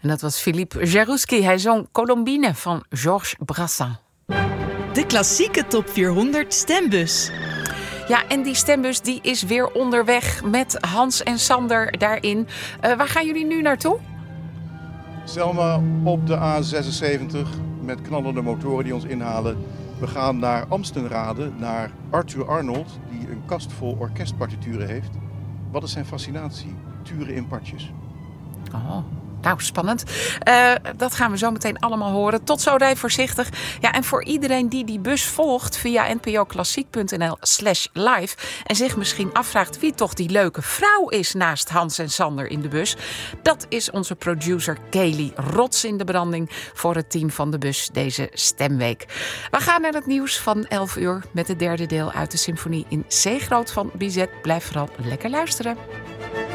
En dat was Philippe Jarouski. Hij zong Colombine van Georges Brassens. De klassieke top 400 stembus. Ja, en die stembus die is weer onderweg met Hans en Sander daarin. Waar gaan jullie nu naartoe? Selma, op de A76 met knallende motoren die ons inhalen. We gaan naar Amstenrade, naar Arthur Arnold, die een kast vol orkestpartituren heeft. Wat is zijn fascinatie? Turen in partjes. Oh, nou, spannend. Dat gaan we zo meteen allemaal horen. Tot zo, rij voorzichtig. Ja, en voor iedereen die die bus volgt via npoklassiek.nl/live... en zich misschien afvraagt wie toch die leuke vrouw is naast Hans en Sander in de bus... dat is onze producer Kelly, rots in de branding voor het team van de bus deze stemweek. We gaan naar het nieuws van 11 uur met het derde deel uit de symfonie in C groot van Bizet. Blijf vooral lekker luisteren.